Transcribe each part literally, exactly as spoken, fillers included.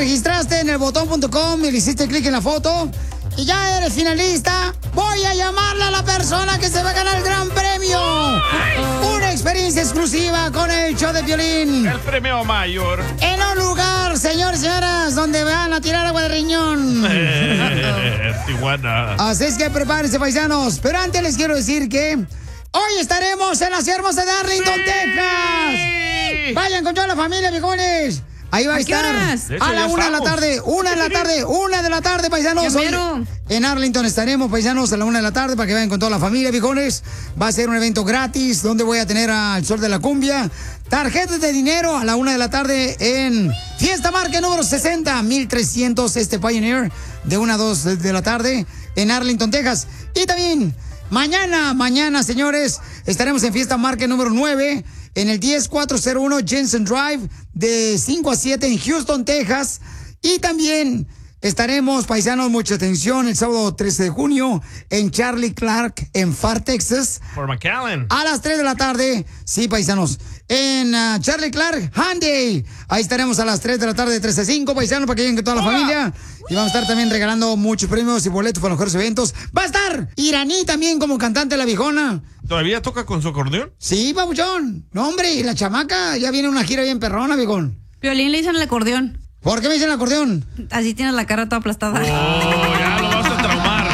registraste en el botón punto com y le hiciste clic en la foto y ya eres finalista, voy a llamarle a la persona que se va a ganar el gran premio. Una experiencia exclusiva con el show de Piolín. El premio mayor. En un lugar, señores y señoras, donde van a tirar agua de riñón. Eh, Tijuana. Así es que prepárense, paisanos. Pero antes les quiero decir que hoy estaremos en la ciudad hermosa de Arlington, sí. Texas. Vayan con toda la familia, viejones. Ahí va a, a estar a la una de la tarde, una de la tarde, una de la tarde, paisanos. Hoy en Arlington estaremos, paisanos, a la una de la tarde para que vayan con toda la familia, viejones. Va a ser un evento gratis donde voy a tener al Sol de la Cumbia. Tarjetas de dinero a la una de la tarde en Fiesta Market número sesenta, mil trescientos, este Pioneer, de una a dos de la tarde en Arlington, Texas. Y también mañana, mañana, señores, estaremos en Fiesta Market número nueve. En el diez cuatrocientos uno Jensen Drive, de cinco a siete en Houston, Texas. Y también estaremos, paisanos, mucha atención, el sábado trece de junio en Charlie Clark, en Far, Texas. Por McAllen. A las tres de la tarde, sí, paisanos, en uh, Charlie Clark, Hyundai. Ahí estaremos a las tres de la tarde, de tres a cinco, paisanos, para que lleguen con toda la ¡Hola! familia. Y vamos a estar también regalando muchos premios y boletos para los mejores eventos. Va a estar Iraní también como cantante de la viejona. ¿Todavía toca con su acordeón? Sí, papuchón. No, hombre, y la chamaca ya viene una gira bien perrona, viejón. Piolín le dicen el acordeón. ¿Por qué me dicen el acordeón? Así tienes la cara toda aplastada. Oh, ya lo vas a traumar.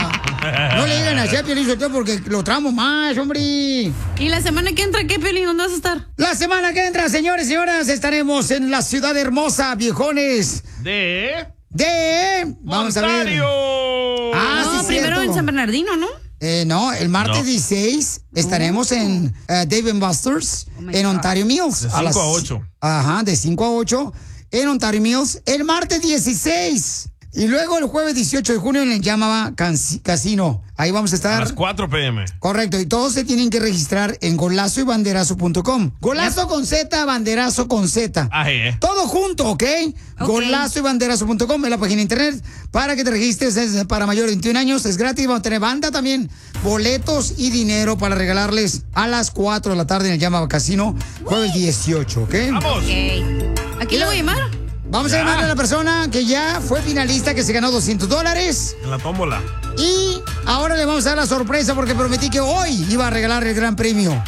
Ah, no le digan así a Piolín Sotelo porque lo tramo más, hombre. ¿Y la semana que entra qué, Piolín? ¿Dónde vas a estar? La semana que entra, señores y señoras, estaremos en la ciudad hermosa, viejones. De... De... Vamos Ontario. a ver. Ah, no, sí, primero cierto. en San Bernardino, ¿no? Eh, no, el martes No. dieciséis estaremos uh. en uh, Dave and Buster's Oh en Ontario Mills. De cinco a ocho. Ajá, de cinco a ocho en Ontario Mills. El martes dieciséis. Y luego el jueves dieciocho de junio en el Yamava Casino. Ahí vamos a estar. A las cuatro p m Correcto, y todos se tienen que registrar en golazo y banderazo punto com. Golazo con Z, banderazo con Z. Ah, eh. Todo junto, ¿ok? okay. Golazo y banderazo punto com es la página de internet para que te registres. Es para mayores de veintiún años, es gratis. Vamos a tener banda también, boletos y dinero para regalarles a las cuatro de la tarde en el Yamava Casino, jueves dieciocho, ¿ok? ¡Vamos! Okay. ¿A quién le voy a llamar? Vamos Ya. a llamarle a la persona que ya fue finalista, que se ganó doscientos dólares. En la tómbola. Y ahora le vamos a dar la sorpresa porque prometí que hoy iba a regalar el gran premio.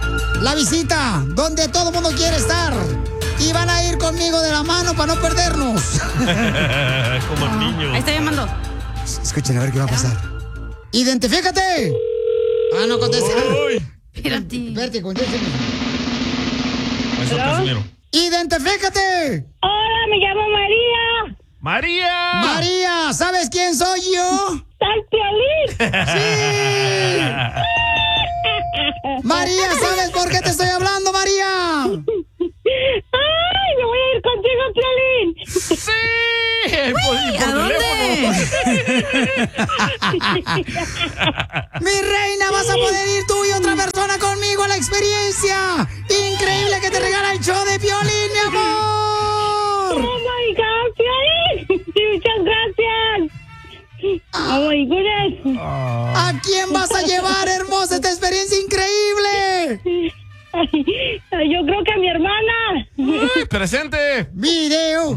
La visita, donde todo el mundo quiere estar. Y van a ir conmigo de la mano para no perdernos. Como el niño. Ahí está llamando. Escuchen a ver qué va a pasar. ¡Identifícate! Ah, no contesta. Uy. Espérate. Espérate, contésteme. Eso es Casimiro. ¡Identifícate! Hola, me llamo María. ¡María! María, ¿sabes quién soy yo? ¡San Piolín! ¡Sí! María, ¿sabes por qué te estoy hablando, María? ¡Ay, me voy a ir contigo, Piolín! ¡Sí! Por, y por ¿A dónde? Mi reina, vas a poder ir tú y otra persona conmigo a la experiencia increíble que te regala el show de Piolín, mi amor. ¡Oh, my God, Piolín! Sí, muchas gracias. ¡Oh, my goodness! ¿A quién vas a llevar, hermosa, esta experiencia increíble? Ay, yo creo que a mi hermana. ¡Uy, presente! Video.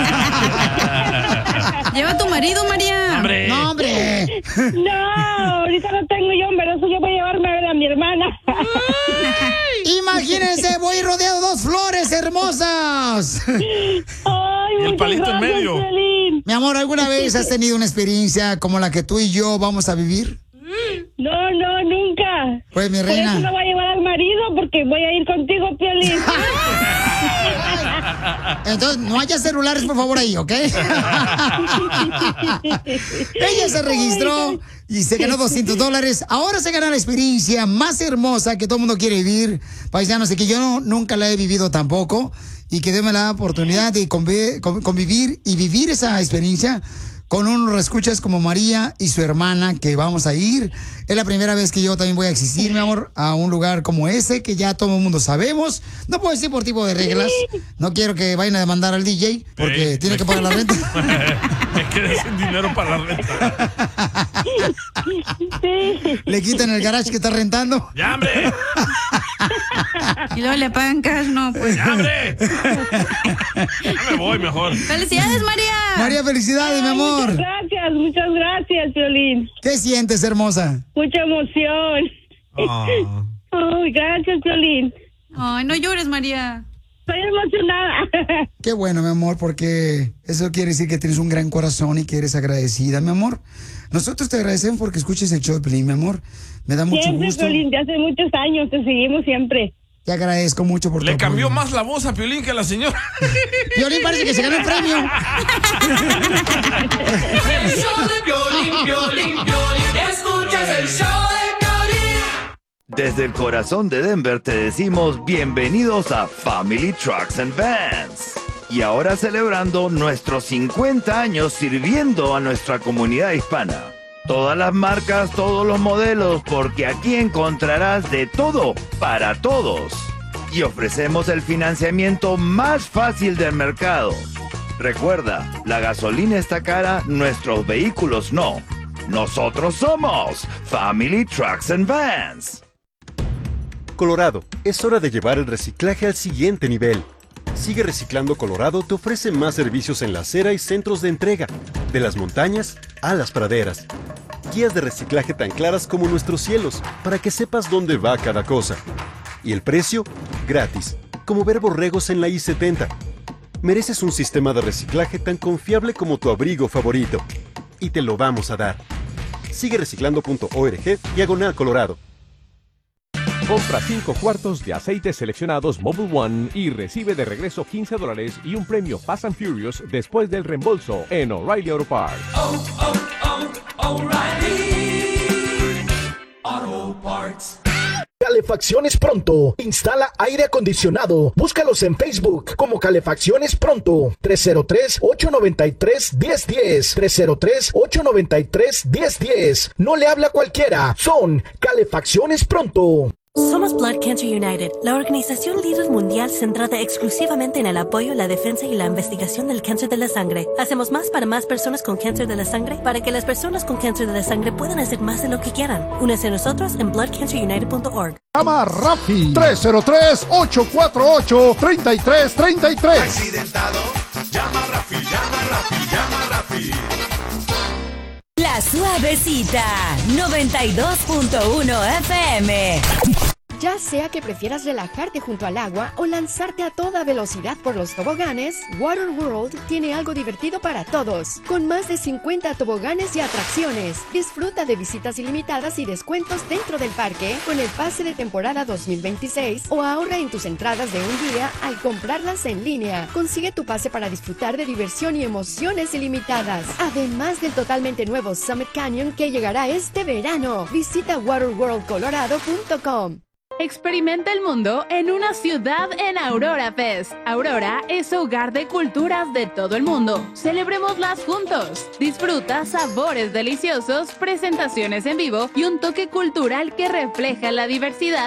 Lleva a tu marido, María. ¡Hombre! No, hombre. No, ahorita no tengo yo, pero eso yo voy a llevarme a ver a mi hermana. Imagínense, voy rodeado de dos flores hermosas. Ay, Y el muchas palito en gracias, medio. Piolín. Mi amor, ¿alguna vez has tenido una experiencia como la que tú y yo vamos a vivir? No, no, nunca. Pues, mi Por eso reina. no voy a llevar al marido, porque voy a ir contigo, Piolín. Entonces, no haya celulares, por favor, ahí, ¿ok? Ella se registró y se ganó doscientos dólares. Ahora se gana la experiencia más hermosa que todo el mundo quiere vivir. Paisanos, y que yo no, nunca la he vivido tampoco. Y que déme la oportunidad de convi- convivir y vivir esa experiencia con unos escuchas como María y su hermana, que vamos a ir. Es la primera vez que yo también voy a asistir, mi amor, a un lugar como ese, que ya todo el mundo sabemos. No puedo decir por tipo de reglas. No quiero que vayan a demandar al D J, porque Ey, tiene que pagar la renta. Me quedé sin dinero para la renta. Sí. Le quitan el garage que está rentando. ¡Ya, hombre! Y luego le pagan cash, no, pues. ¡Ya, hombre! Ya me voy mejor. ¡Felicidades, María! María, felicidades, mi amor. Muchas gracias, muchas gracias, Piolín. ¿Qué sientes, hermosa? Mucha emoción. Oh. Ay, gracias, Piolín. Ay, no llores, María. Estoy emocionada. Qué bueno, mi amor, porque eso quiere decir que tienes un gran corazón y que eres agradecida, mi amor. Nosotros te agradecemos porque escuches el show de Piolín, mi amor. Me da mucho Siempre, gusto. Piolín, de hace muchos años, te seguimos siempre. Te agradezco mucho por tu Le cambió apoyo. más la voz a Piolín que a la señora. Piolín parece que se ganó el premio. El show de Piolín, Piolín, Piolín. Escuchas el show de Piolín. Desde el corazón de Denver te decimos bienvenidos a Family Trucks and Vans. Y ahora celebrando nuestros cincuenta años sirviendo a nuestra comunidad hispana. Todas las marcas, todos los modelos, porque aquí encontrarás de todo para todos. Y ofrecemos el financiamiento más fácil del mercado. Recuerda, la gasolina está cara, nuestros vehículos no. Nosotros somos Family Trucks and Vans. Colorado, es hora de llevar el reciclaje al siguiente nivel. Sigue Reciclando Colorado te ofrece más servicios en la acera y centros de entrega, de las montañas a las praderas. Guías de reciclaje tan claras como nuestros cielos, para que sepas dónde va cada cosa. Y el precio, gratis, como ver borregos en la I setenta. Mereces un sistema de reciclaje tan confiable como tu abrigo favorito. Y te lo vamos a dar. Sigue reciclando punto org, diagonal Colorado. Compra cinco cuartos de aceite seleccionados Mobil One y recibe de regreso quince dólares y un premio Fast and Furious después del reembolso en O'Reilly Auto Parts. Oh, oh, oh, O'Reilly Auto Parts. Calefacciones Pronto. Instala aire acondicionado. Búscalos en Facebook como Calefacciones Pronto. tres cero tres, ocho nueve tres, uno cero uno cero. tres cero tres, ocho nueve tres, uno cero uno cero. No le habla cualquiera. Son Calefacciones Pronto. Somos Blood Cancer United, la organización líder mundial centrada exclusivamente en el apoyo, la defensa y la investigación del cáncer de la sangre. Hacemos más para más personas con cáncer de la sangre, para que las personas con cáncer de la sangre puedan hacer más de lo que quieran. Únase a nosotros en blood cancer united punto org. Llama a Rafi tres cero tres, ocho cuatro ocho, tres tres tres tres. Accidentado, llama a Rafi, llama a Rafi, llama a Rafi. La Suavecita, noventa y dos punto uno F M. Ya sea que prefieras relajarte junto al agua o lanzarte a toda velocidad por los toboganes, Water World tiene algo divertido para todos. Con más de cincuenta toboganes y atracciones, disfruta de visitas ilimitadas y descuentos dentro del parque con el pase de temporada dos mil veintiséis o ahorra en tus entradas de un día al comprarlas en línea. Consigue tu pase para disfrutar de diversión y emociones ilimitadas. Además del totalmente nuevo Summit Canyon que llegará este verano. Visita water world colorado punto com. Experimenta el mundo en una ciudad en Aurora Fest. Aurora es hogar de culturas de todo el mundo. Celebrémoslas juntos. Disfruta sabores deliciosos, presentaciones en vivo y un toque cultural que refleja la diversidad